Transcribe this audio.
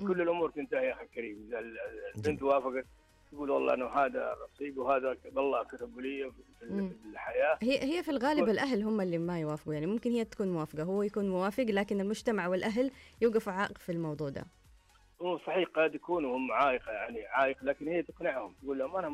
كل الامور تنتهي يا اخي كريم. اذا البنت وافقت تقول والله انه هذا نصيب وهذا الله كتب لي في الحياه. هي في الغالب الأهل هم اللي ما يوافقوا، يعني ممكن هي تكون موافقة، هو يكون موافق، لكن المجتمع والأهل يوقفوا عائق في الموضوع ده. هو صحيح قد يكونوا هم عائق، يعني عائق، لكن هي تقنعهم تقول لهم انا